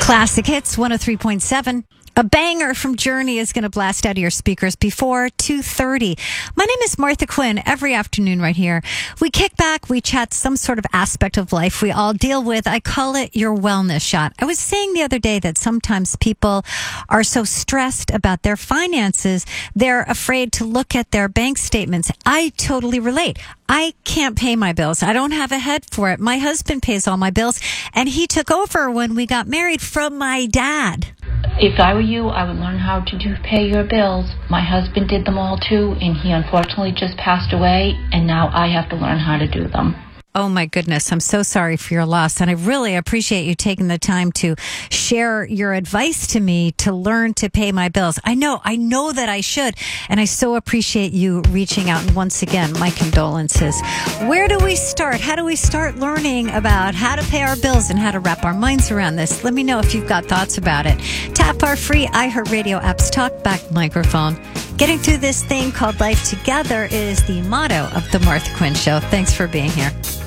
Classic Hits 103.7. A banger from Journey is going to blast out of your speakers before 2:30. My name is Martha Quinn. Every afternoon right here, we kick back, we chat some sort of aspect of life we all deal with. I call it your wellness shot. I was saying the other day that sometimes people are so stressed about their finances, they're afraid to look at their bank statements. I totally relate. I can't pay my bills. I don't have a head for it. My husband pays all my bills, and he took over when we got married from my dad. If I were you, I would learn how to pay your bills. My husband did them all too, and he unfortunately just passed away, and now I have to learn how to do them. Oh, my goodness. I'm so sorry for your loss. And I really appreciate you taking the time to share your advice to me to learn to pay my bills. I know that I should. And I so appreciate you reaching out. And once again, my condolences. Where do we start? How do we start learning about how to pay our bills and how to wrap our minds around this? Let me know if you've got thoughts about it. Tap our free iHeartRadio app's talkback microphone. Getting through this thing called life together is the motto of the Martha Quinn Show. Thanks for being here.